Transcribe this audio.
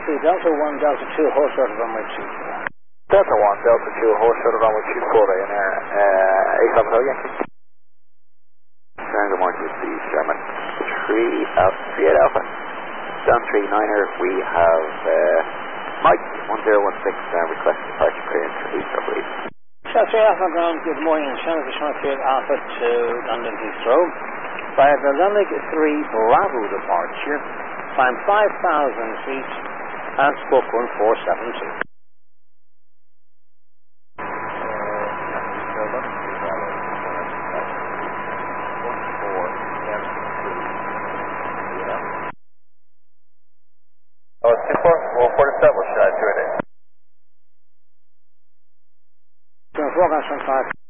Taxi, Delta 1, Delta 2, hold short of runway 2. Delta 1, Delta 2, hold short of runway 2, Florida in air. 8 Alpha Yankee. Good morning, this is Sherman 38 Alpha. Down 39er, we have Mike 1016 request departure clearance for Heathrow, please. South 3 Alpha ground, good morning. Shannon Fish 1 Alpha to London Heathrow. Via the London 3 Bravo departure, climb 5,000 feet and spoke 1472. Oh, it's 24? Well, 47, should I do it? 24, 25.